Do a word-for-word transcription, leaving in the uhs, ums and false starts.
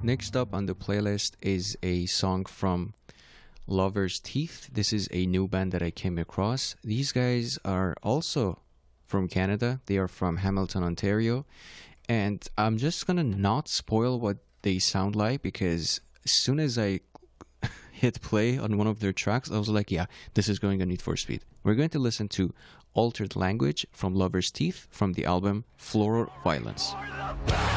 Next up on the playlist is a song from Lover's Teeth. This is a new band that I came across. These guys are also from Canada. They are from Hamilton, Ontario. And I'm just gonna not spoil what they sound like because as soon as I hit play on one of their tracks, I was like, yeah, this is going on Need for Speed. We're going to listen to Altered Language from Lover's Teeth from the album Floral Violence.